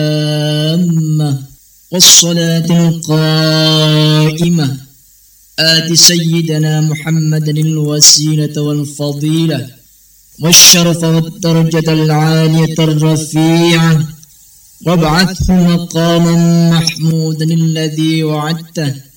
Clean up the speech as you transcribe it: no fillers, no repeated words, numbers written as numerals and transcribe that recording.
التامة والصلاة القائمة آت سيدنا محمدا الوسيلة والفضيلة والشرف والدرجة العالية الرفيعة وابعثه مقاما محمودا الذي وعدته